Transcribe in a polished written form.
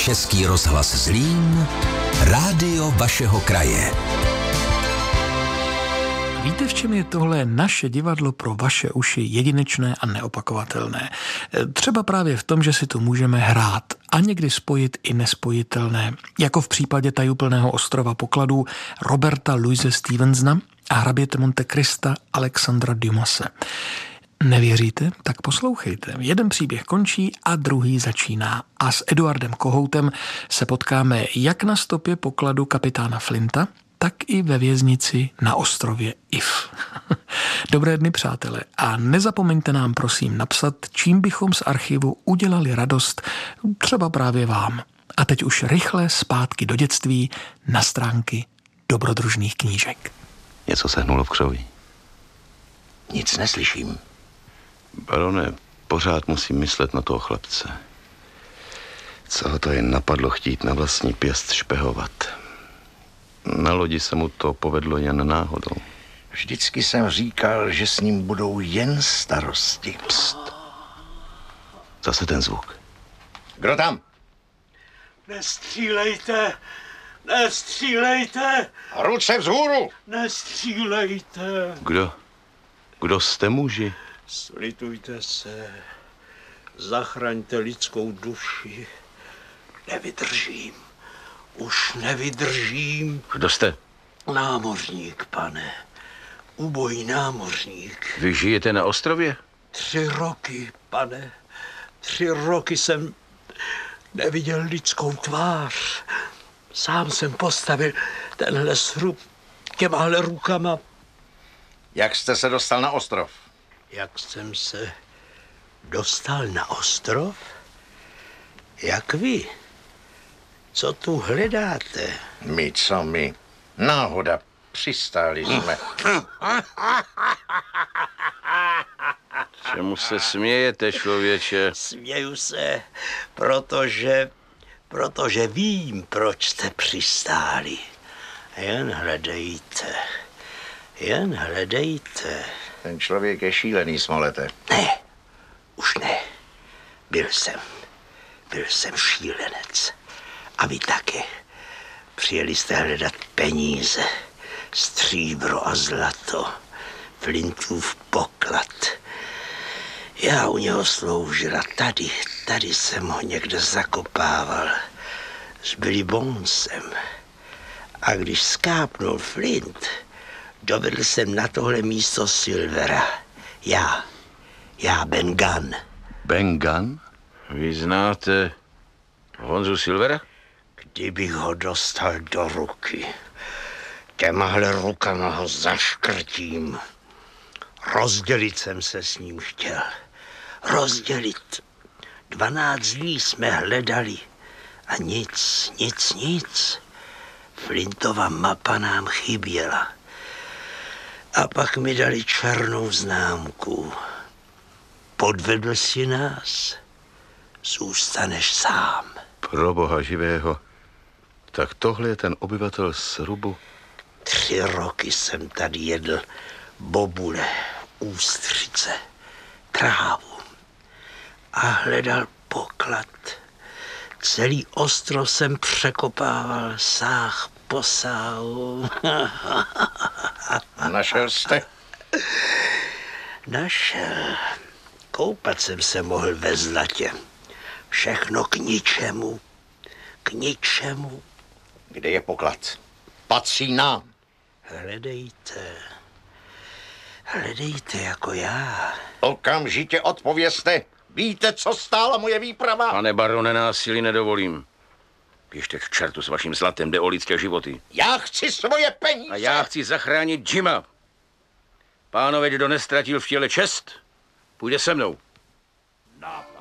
Český rozhlas Zlín, rádio vašeho kraje. Víte, v čem je tohle naše divadlo pro vaše uši jedinečné a neopakovatelné? Třeba právě v tom, že si tu můžeme hrát a někdy spojit i nespojitelné, jako v případě Tajuplného ostrova pokladů Roberta Louise Stevensona a hraběte Monte Crista Alexandra Dumase. Nevěříte? Tak poslouchejte. Jeden příběh končí a druhý začíná. A s Eduardem Kohoutem se potkáme jak na stopě pokladu kapitána Flinta, tak i ve věznici na ostrově If. Dobré dny, přátelé, a nezapomeňte nám prosím napsat, čím bychom z archivu udělali radost, třeba právě vám. A teď už rychle zpátky do dětství na stránky dobrodružných knížek. Něco se hnulo v křoví. Nic neslyším. Barone, pořád musím myslet na toho chlapce. Co ho to jen napadlo chtít na vlastní pěst špehovat. Na lodi se mu to povedlo jen náhodou. Vždycky jsem říkal, že s ním budou jen starosti. Pst. Zase ten zvuk. Kdo tam? Nestřílejte! Nestřílejte! Ruce vzhůru! Nestřílejte! Kdo jste muži? Slitujte se. Zachraňte lidskou duši. Nevydržím. Už nevydržím. Kdo jste? Námořník, pane. Ubojný námořník. Vy žijete na ostrově? 3 roky, pane. 3 roky jsem neviděl lidskou tvář. Sám jsem postavil tenhle srub těmahle rukama. Jak jste se dostal na ostrov? Jak jsem se dostal na ostrov? Jak vy? Co tu hledáte? My, co my? Náhoda, přistáli jsme. Čemu se smějete, člověče? Směju se, protože vím, proč jste přistáli. Jen hledejte. Ten člověk je šílený, Smolete. Ne, už ne. Byl jsem šílenec. A vy taky. Přijeli jste hledat peníze, stříbro a zlato, Flintův poklad. Já u něho sloužil a tady jsem ho někde zakopával s Billy Bonesem. A když skápnul Flint, dovedl jsem na tohle místo Silvera. Já Ben Gunn. Ben Gunn? Vy znáte Honzu Silvera? Kdybych ho dostal do ruky, těmahle rukama ho zaškrtím. Rozdělit jsem se s ním chtěl. Rozdělit. 12 dní jsme hledali a nic. Flintova mapa nám chyběla. A pak mi dali černou známku. Podvedl si nás, zůstaneš sám. Pro Boha živého. Tak tohle je ten obyvatel srubu. 3 roky jsem tady jedl bobule, ústřice, trávu a hledal poklad. Celý ostrov jsem překopával, sáh po sáhu. Našel jste? Našel. Koupat jsem se mohl ve zlatě. Všechno k ničemu. Kde je poklad? Patří nám. Hledejte jako já. Okamžitě odpovězte. Víte, co stála moje výprava? Pane barone, násilí nedovolím. Běžte k čertu s vaším zlatem, jde o lidské životy. Já chci svoje peníze. A já chci zachránit Jima. Pánové, kdo nestratil v těle čest, půjde se mnou. Na